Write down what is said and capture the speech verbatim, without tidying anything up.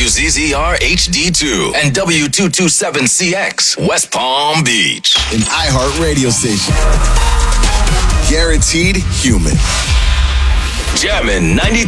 Z Z R H D two and W two twenty-seven C X, West Palm Beach. An iHeart radio station. Guaranteed human. Jammin' ninety-three